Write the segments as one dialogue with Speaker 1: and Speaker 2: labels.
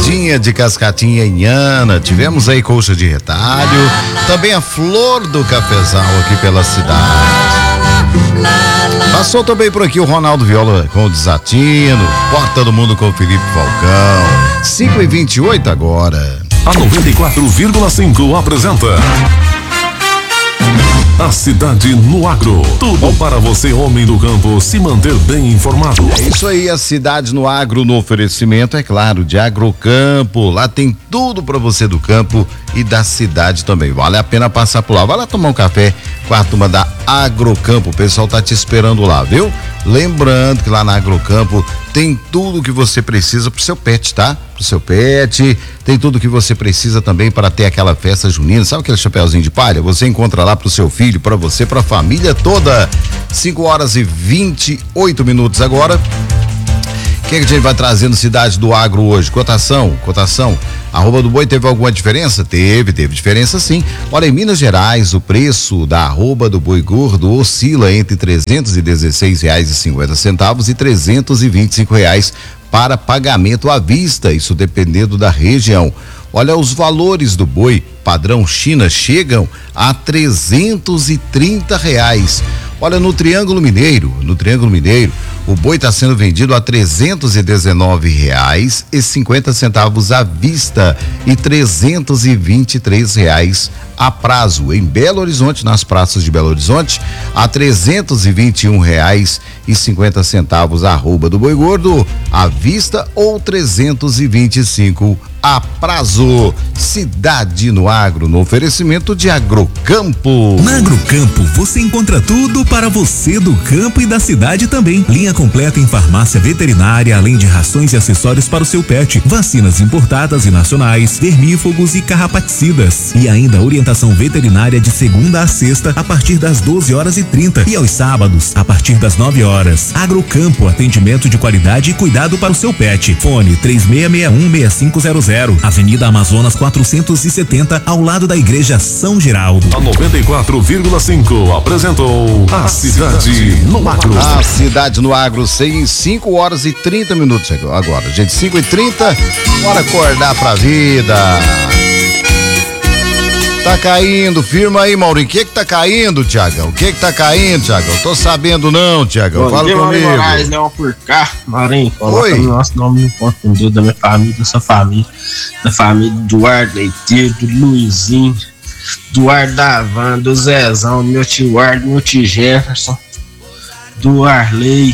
Speaker 1: Salgadinha de cascatinha em Ana. Tivemos aí coxa de retalho. Também a flor do cafezal aqui pela cidade. Passou também por aqui o Ronaldo Viola com o Desatino. Porta do Mundo com o Felipe Falcão. 5h28 agora.
Speaker 2: A 94,5 apresenta A Cidade no Agro. Tudo para você, homem do campo, se manter bem informado.
Speaker 1: É isso aí, a Cidade no Agro, no oferecimento, é claro, de Agrocampo. Lá tem tudo para você do campo e da cidade também. Vale a pena passar por lá. Vai lá tomar um café com a turma da Agrocampo. O pessoal tá te esperando lá, viu? Lembrando que lá na Agrocampo tem tudo que você precisa pro seu pet, tá? Pro seu pet, tem tudo que você precisa também para ter aquela festa junina. Sabe aquele chapeuzinho de palha? Você encontra lá pro seu filho, para você, pra família toda. 5h28 agora. O que a gente vai trazer no Cidade do Agro hoje? Cotação. Arroba do boi teve alguma diferença? Teve diferença sim. Olha, em Minas Gerais, o preço da arroba do boi gordo oscila entre R$316,50 e R$325 para pagamento à vista, isso dependendo da região. Olha, os valores do boi padrão China chegam a R$330. Olha, no Triângulo Mineiro, o boi está sendo vendido a R$319,50 à vista e R$323 a prazo. Em Belo Horizonte, nas praças de Belo Horizonte, a R$321,50 a arroba do boi gordo à vista ou R$325 a prazo. Cidade no Agro, no oferecimento de Agrocampo.
Speaker 3: Na Agrocampo você encontra tudo para você do campo e da cidade também. Linha completa em farmácia veterinária, além de rações e acessórios para o seu pet, vacinas importadas e nacionais, vermífugos e carrapaticidas. E ainda orientação veterinária de segunda a sexta a partir das 12h30 e aos sábados a partir das 9h. Agrocampo, atendimento de qualidade e cuidado para o seu pet. Fone 3661-6500. Avenida Amazonas 470, ao lado da Igreja São Geraldo.
Speaker 2: A 94,5 apresentou A Cidade no Agro.
Speaker 1: A Cidade no Agro, 5h30 agora, gente, 5h30, bora acordar pra vida. Tá caindo, firma aí, Maurinho. O que tá caindo, Tiagão? Tô sabendo não, Tiagão. Fala comigo.
Speaker 4: Moraes, Leão por cá, Maurinho.
Speaker 1: Oi.
Speaker 4: O nosso nome no ponto com Deus, da minha família, da sua família, da família do Eduardo Leiteiro, do Luizinho, do Ardavan, do Zezão, do meu tio Ardo, do meu tio Jefferson, do Arley,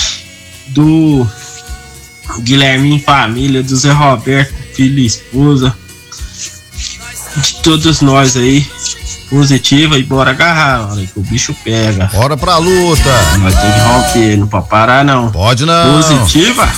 Speaker 4: do Guilherminho família, do Zé Roberto, filho e esposa, de todos nós aí, positiva, e bora agarrar, olha, que o bicho pega.
Speaker 1: Bora pra luta.
Speaker 4: Nós tem que romper, não pode parar não.
Speaker 1: Pode não.
Speaker 4: Positiva.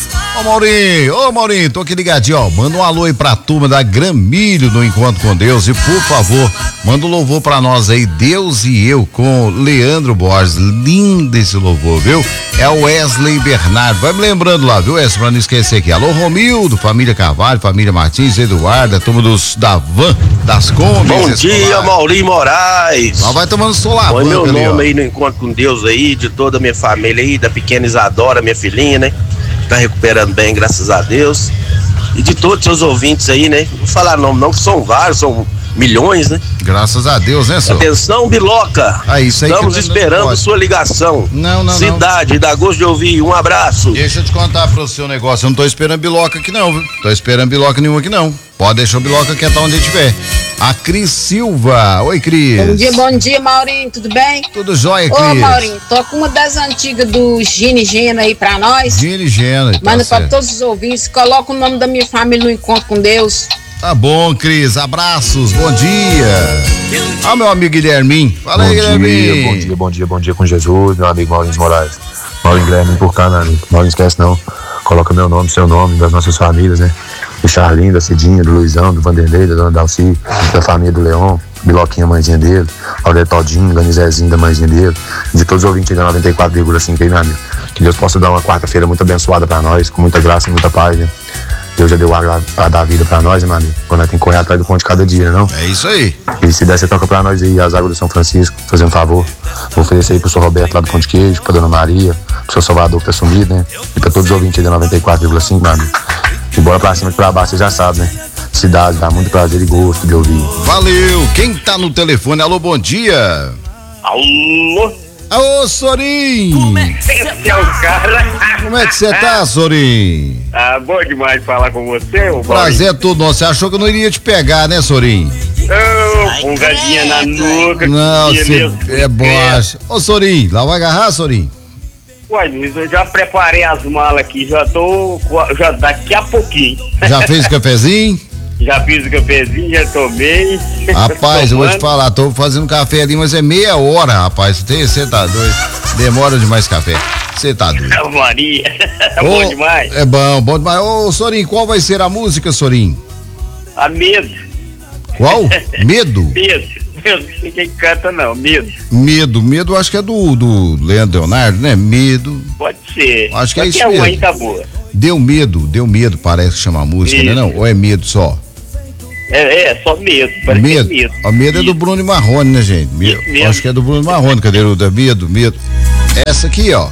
Speaker 1: Ô Maurinho, tô aqui ligadinho, ó, manda um alô aí pra turma da Gramilho no Encontro com Deus e, por favor, manda um louvor pra nós aí, Deus e Eu, com Leandro Borges. Lindo esse louvor, viu? É o Wesley Bernardo, vai me lembrando lá, viu, Wesley, pra não esquecer aqui. Alô Romildo, família Carvalho, família Martins, Eduardo, a turma da Van, das Combis.
Speaker 5: Bom dia, Maurinho Moraes.
Speaker 1: Vai tomando solar.
Speaker 5: Põe meu nome aí no Encontro com Deus aí, de toda a minha família aí, da pequena Isadora, minha filhinha, né? Tá recuperando bem, graças a Deus. E de todos os seus ouvintes aí, né? Não vou falar nome não, que são vários, são milhões, né?
Speaker 1: Graças a Deus, né, senhor?
Speaker 5: Atenção, Biloca.
Speaker 1: Isso aí.
Speaker 5: Estamos esperando sua ligação.
Speaker 1: Não.
Speaker 5: Cidade, dá gosto de ouvir. Um abraço.
Speaker 1: Deixa eu te contar pro seu negócio. Eu não tô esperando Biloca aqui não, viu? Tô esperando Biloca nenhum aqui não. Pode deixar o Biloca quieto onde ele estiver. A Cris Silva. Oi, Cris.
Speaker 6: Bom dia, Maurinho. Tudo bem?
Speaker 1: Tudo jóia, Cris.
Speaker 6: Ô, Maurinho, toca uma das antigas do Gino e Gena aí pra nós.
Speaker 1: Gino e Gena.
Speaker 6: Manda pra todos os ouvintes. Coloca o nome da minha família no Encontro com Deus.
Speaker 1: Tá bom, Cris. Abraços. Bom dia. Meu amigo Guilherminho. Fala aí, Guilherminho.
Speaker 7: Bom dia com Jesus, meu amigo Maurinho Moraes. Maurinho Guilherminho por cá, meu amigo. Não esquece não. Coloca meu nome, seu nome, das nossas famílias, né? Do Charlinho, da Cidinha, do Luizão, do Vanderlei, da Dona Dalci, da família do Leon, Biloquinha, mãezinha dele, Aurélio Todinho, Ganizezinho, da mãezinha dele, de todos os ouvintes da 94,5 aí, meu amigo. Que Deus possa dar uma quarta-feira muito abençoada pra nós, com muita graça e muita paz, né? Deus já deu água pra dar vida pra nós, né, meu amigo? Quando nós tem que correr atrás do pão de cada dia, não?
Speaker 1: É isso aí.
Speaker 7: E se der, você toca pra nós aí as águas do São Francisco, fazendo um favor. Vou oferecer aí pro senhor Roberto lá do Pão de Queijo, pra Dona Maria, pro seu Salvador que tá sumido, né? E pra todos os ouvintes aí da 94,5, meu amigo. Bora pra cima e pra baixo, você já sabe, né? Cidade, dá muito prazer e gosto de ouvir.
Speaker 1: Valeu! Quem tá no telefone? Alô, bom dia!
Speaker 8: Alô?
Speaker 1: Alô, Sorim!
Speaker 8: Esse é o cara.
Speaker 1: Como é que você tá, Sorim?
Speaker 8: Ah, bom demais falar com você, ô
Speaker 1: Prazer é todo nosso. Você achou que eu não iria te pegar, né, Sorim?
Speaker 8: Ô, pungadinha na nuca.
Speaker 1: Não,
Speaker 8: que
Speaker 1: você
Speaker 8: beleza.
Speaker 1: é boacha. Ô, Sorim, lá vai agarrar, Sorim?
Speaker 8: Uai, Luiz, eu já preparei as malas aqui, já daqui a pouquinho.
Speaker 1: Já fez o cafezinho?
Speaker 8: Já fiz o cafezinho, já tomei.
Speaker 1: Rapaz, eu vou te
Speaker 8: Tomando.
Speaker 1: falar, tô fazendo café ali, mas é meia hora, rapaz. Você tá doido? Demora demais café. Você tá doido.
Speaker 8: Maria, é bom demais.
Speaker 1: É bom demais. Ô, Sorim, qual vai ser a música, Sorim?
Speaker 8: A medo.
Speaker 1: Qual? Medo?
Speaker 8: Medo. Eu não sei quem canta, não. Medo.
Speaker 1: Medo, acho que é do Leandro Leonardo, né? Medo.
Speaker 8: Pode ser.
Speaker 1: Acho que é isso
Speaker 8: Qualquer um aí
Speaker 1: mesmo.
Speaker 8: tá boa.
Speaker 1: Deu medo, parece que chama a música, né? Não? Ou é medo só?
Speaker 8: Só medo. Parece que é
Speaker 1: Medo.
Speaker 8: medo.
Speaker 1: A medo é do Bruno e Marrone, né, gente?
Speaker 8: Medo.
Speaker 1: Acho que é do Bruno e Marrone, cadê o da medo? Essa aqui, ó.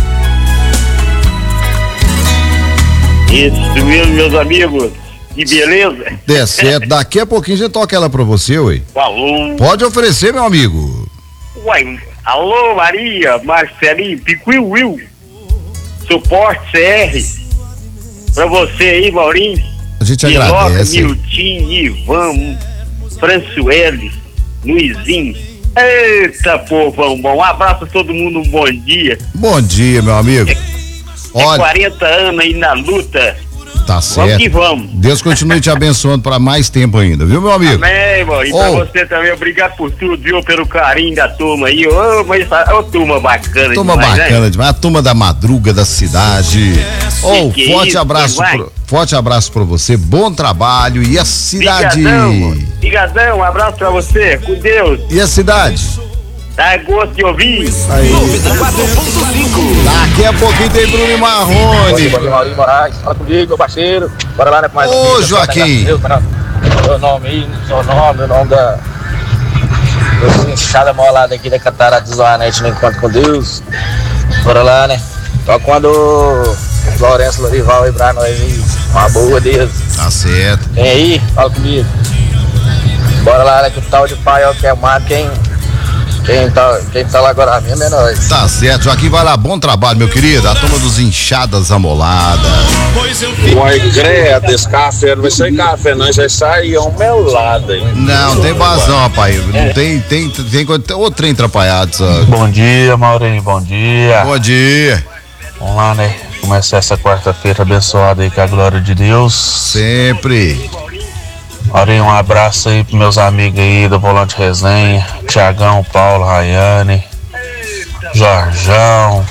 Speaker 8: Isso mesmo, meus amigos. Que beleza.
Speaker 1: É certo. Daqui a pouquinho a gente toca ela pra você, ué.
Speaker 8: Falou.
Speaker 1: Pode oferecer, meu amigo.
Speaker 8: Uai, alô Maria, Marcelinho, Picuil Will, Suporte CR, pra você aí, Maurinho,
Speaker 1: A gente
Speaker 8: Piloca,
Speaker 1: agradece.
Speaker 8: Miltinho, Ivan, Françoele, Luizinho. Eita, povão bom, um abraço a todo mundo, um bom dia.
Speaker 1: Bom dia, meu amigo. Olha,
Speaker 8: 40 anos aí na luta.
Speaker 1: tá
Speaker 8: Vamos que
Speaker 1: certo.
Speaker 8: vamos.
Speaker 1: Deus continue te abençoando para mais tempo ainda, viu, meu amigo?
Speaker 8: Amém, mano. E pra você também, obrigado por tudo, viu? Pelo carinho da turma aí. Ô, mas turma bacana
Speaker 1: Turma
Speaker 8: demais,
Speaker 1: bacana
Speaker 8: né?
Speaker 1: demais, a turma da madruga da cidade.
Speaker 8: Que
Speaker 1: Forte
Speaker 8: isso,
Speaker 1: abraço,
Speaker 8: vai.
Speaker 1: forte abraço pra você, bom trabalho e a cidade.
Speaker 8: Brigadão, um abraço pra você, com Deus.
Speaker 1: E a cidade?
Speaker 8: Dá gosto de ouvir.
Speaker 1: Aí. Daqui a pouquinho tem Bruno e Marrone.
Speaker 9: Bom dia, Maurinho Moraes. Fala comigo, meu parceiro. Bora lá, né? Com mais
Speaker 1: Ô,
Speaker 9: um vídeo.
Speaker 1: Joaquim.
Speaker 9: Meu nome aí, seu nome, o nome da. Eu enxada molada aqui da Catarata do Zoanete no Encontro com Deus. Bora lá, né? Só quando o Lourenço Lorival aí pra nós aí. Uma boa, Deus.
Speaker 1: Tá certo.
Speaker 9: Vem aí, fala comigo. Bora lá, né? Que o tal de pai é o que é amado, quem tá lá agora mesmo é nós.
Speaker 1: Tá certo, Joaquim, vai lá, bom trabalho, meu querido. A turma dos inchadas amoladas.
Speaker 10: Uma igreja desse café, não vai sair café, não, já sai ao meu lado, hein?
Speaker 1: Não, tem vazão, rapaz. Não tem o trem atrapalhado, sabe?
Speaker 11: Bom dia, Maurinho, bom dia.
Speaker 1: Bom dia.
Speaker 11: Vamos lá, né? Começar essa quarta-feira abençoada aí com a glória de Deus.
Speaker 1: Sempre.
Speaker 11: Maurinho, um abraço aí pros meus amigos aí do Volante Resenha, Tiagão, Paulo, Rayane, Jorjão,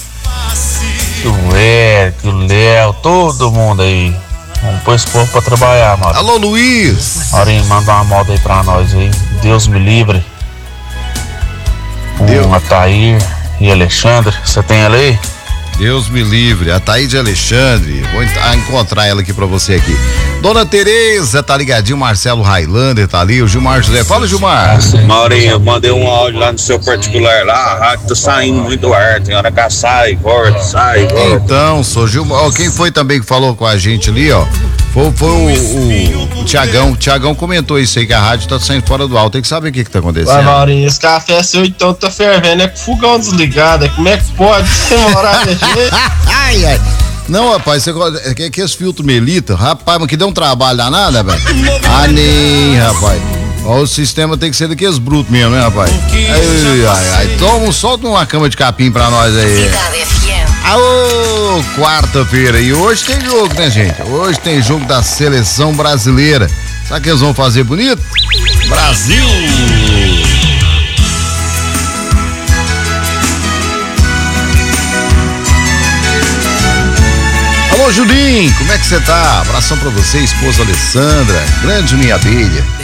Speaker 11: o Eric, o Léo, todo mundo aí. Vamos pôr esse povo pra trabalhar, Maurinho.
Speaker 1: Alô, Luiz.
Speaker 11: Maurinho, manda uma moda aí pra nós aí. Deus me livre. Com Atair e Alexandre. Você tem ela aí?
Speaker 1: Deus me livre, a Thaíde Alexandre, vou encontrar ela aqui pra você aqui. Dona Tereza, tá ligadinho, Marcelo Highlander tá ali, o Gilmar José. Fala, Gilmar.
Speaker 10: Maurinho, eu mandei um áudio lá no seu particular lá, a rádio tá saindo muito do ar, tem hora que sai, volta.
Speaker 1: Então, sou Gilmar, ó, quem foi também que falou com a gente ali, ó, foi o Tiagão. O Tiagão comentou isso aí, que a rádio tá saindo fora do ar. Tem que saber o que tá acontecendo.
Speaker 4: Vai, Maurinho, esse café seu então tá fervendo, é com fogão desligado, como é que pode demorar desse jeito?
Speaker 1: Ai, ai. Não, rapaz, você quer que esse filtro melita? Rapaz, mas que deu um trabalho danado, velho. Ah, nem, rapaz. Ó, o sistema tem que ser daqueles brutos mesmo, né, rapaz? Ai. Solta uma cama de capim pra nós aí. Aô, quarta-feira. E hoje tem jogo, né, gente? Hoje tem jogo da seleção brasileira. Sabe o que eles vão fazer bonito? Brasil! Alô, Julinho, como é que você tá? Abração pra você, esposa Alessandra, grande Juninho Abelha.